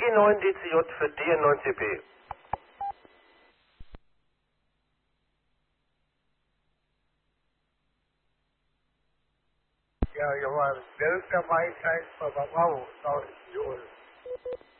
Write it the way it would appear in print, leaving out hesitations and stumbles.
EG9 DCJ für DN9CP. Yeah, you're right. Delta Mike 9 for Bravo, South Seoul.